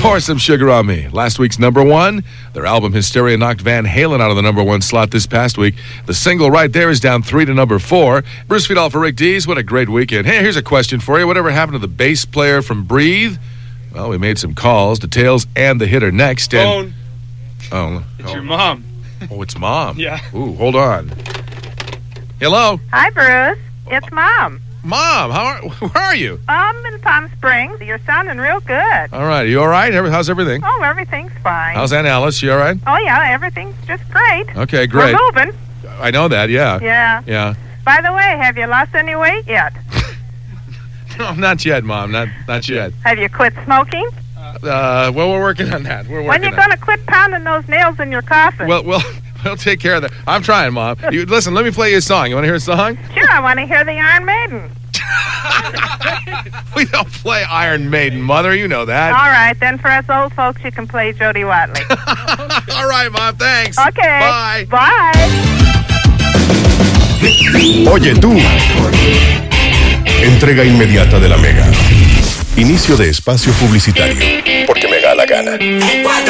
Pour Some Sugar on Me. Last week's number one. Their album Hysteria knocked Van Halen out of the number one slot this past week. The single right there is down 3 to number 4. Bruce Fidel for Rick Dees. What a great weekend. Hey, here's a question for you. Whatever happened to the bass player from Breathe? Well, we made some calls. Details and the hit are next. Phone. It's Your mom. Oh, it's Mom. Yeah. Ooh, hold on. Hello? Hi, Bruce. It's Mom. Mom, where are you? I'm in Palm Springs. You're sounding real good. All right. Are you all right? How's everything? Oh, everything's fine. How's Aunt Alice? She all right? Oh, yeah, everything's just great. Okay, great. We're moving. I know that, yeah. Yeah. By the way, have you lost any weight yet? No, not yet, Mom. Not yet. Have you quit smoking? Well, we're working on that. When you going to quit pounding those nails in your coffin? Well, we'll take care of that. I'm trying, Mom. Listen, let me play you a song. You want to hear a song? Sure, I want to hear the Iron Maiden. We don't play Iron Maiden, Mother. You know that. All right, then for us old folks, you can play Jody Watley. All right, Mom. Thanks. Okay. Bye. Bye. Oye, tú. Entrega inmediata de la Mega. Inicio de espacio publicitario. Porque me da la gana.